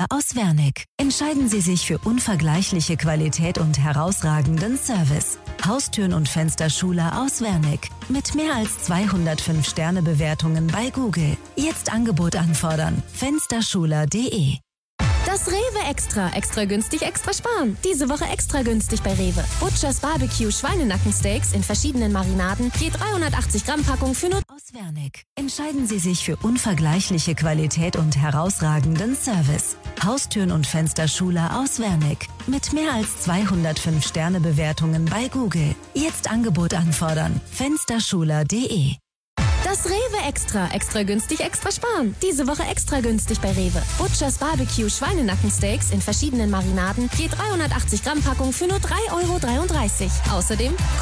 aus Wernick. Entscheiden Sie sich für unvergleichliche Qualität und herausragenden Service. Haustüren und Fenster Schuler aus Wernick. Mit mehr als 205 Sternebewertungen bei Google. Jetzt Angebot anfordern. fensterschuler.de. Das Rewe Extra. Extra günstig, extra sparen. Diese Woche extra günstig bei Rewe. Butchers Barbecue Schweinenackensteaks in verschiedenen Marinaden. Je 380 Gramm Packung für nur aus Wernick. Entscheiden Sie sich für unvergleichliche Qualität und herausragenden Service. Haustüren und Fenster Schuler aus Wernick. Mit mehr als 205 Sternebewertungen bei Google. Jetzt Angebot anfordern. fensterschuler.de. Das Rewe Extra. Extra günstig, extra sparen. Diese Woche extra günstig bei Rewe. Butchers Barbecue Schweinenackensteaks in verschiedenen Marinaden. Je 380 Gramm Packung für nur 3,33 €. Außerdem